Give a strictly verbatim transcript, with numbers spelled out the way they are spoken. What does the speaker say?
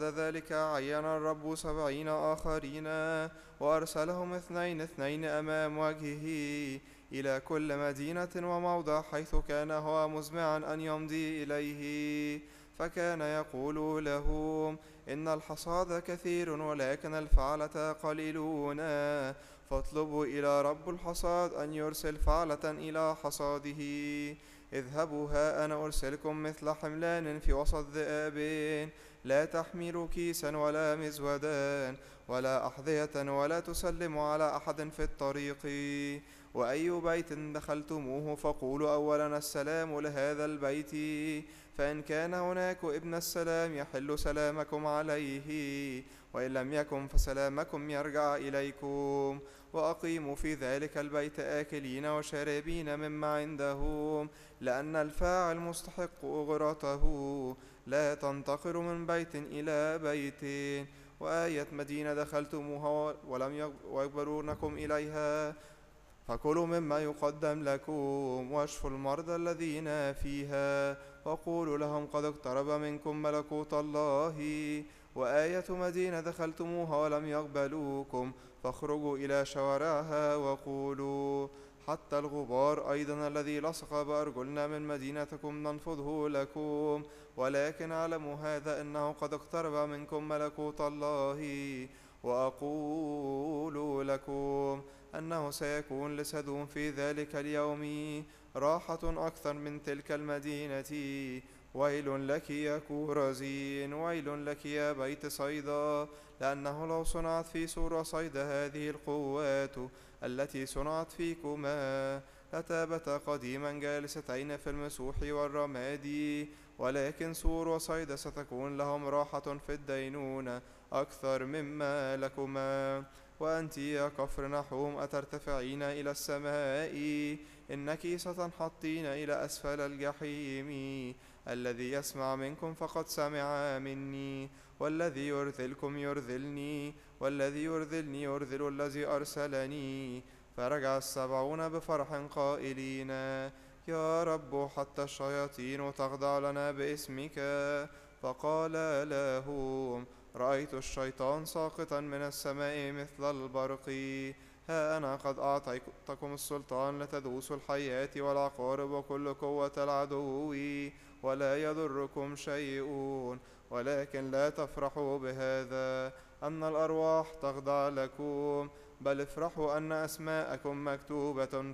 ذلك عين الرب سبعين آخرين وأرسلهم اثنين اثنين أمام وجهه إلى كل مدينة وموضع حيث كان هو مزمعا أن يمضي إليه، فكان يقول لهم: إن الحصاد كثير ولكن الفعلة قليلون، فاطلبوا إلى رب الحصاد أن يرسل فعلة إلى حصاده. اذهبوا، ها أنا أرسلكم مثل حملان في وسط ذئاب، لا تحملوا كيسا ولا مزودا ولا أحذية ولا تسلموا على أحد في الطريق. وأي بيت دخلتموه فقولوا أولا: السلام لهذا البيت، فإن كان هناك ابن السلام يحل سلامكم عليه، وإن لم يكن فسلامكم يرجع إليكم. وأقيموا في ذلك البيت آكلين وشاربين مما عندهم، لأن الفاعل مستحق أجرته. لا تنتقلوا من بيت إلى بيت. وآية مدينة دخلتموها ولم يقبلونكم إليها، فكلوا مما يقدم لكم، واشفوا المرضى الذين فيها، وقولوا لهم: قد اقترب منكم ملكوت الله. وآية مدينة دخلتموها ولم يقبلوكم، فاخرجوا إلى شوارعها وقولوا: حتى الغبار أيضا الذي لصق بأرجلنا من مدينتكم ننفضه لكم، ولكن اعلموا هذا: إنه قد اقترب منكم ملكوت الله. وأقول لكم أنه سيكون لسدوم في ذلك اليوم راحة أكثر من تلك المدينة. ويل لك يا كورزين، ويل لك يا بيت صيدا، لأنه لو صنعت في سور صيدا هذه القوات التي صنعت فيكما، لتابتا قديما جالستين في المسوح والرماد. ولكن سور وصيدا ستكون لهم راحة في الدينونة أكثر مما لكما. وأنت يا كفر نحوم أترتفعين إلى السماء، إنك ستنحطين إلى أسفل الجحيم. الذي يسمع منكم فقد سمع مني، والذي يرذلكم يرذلني، والذي يرذلني يرذل الذي أرسلني. فرجع السبعون بفرح قائلين: يا رب، حتى الشياطين تخضع لنا باسمك. فقال لهم: رأيت الشيطان ساقطا من السماء مثل البرق. ها أنا قد أعطيتكم السلطان لتدوسوا الحيات والعقارب وكل قوة العدو، ولا يضركم شيء. ولكن لا تفرحوا بهذا أن الأرواح تخضع لكم، بل افرحوا أن أسماءكم مكتوبة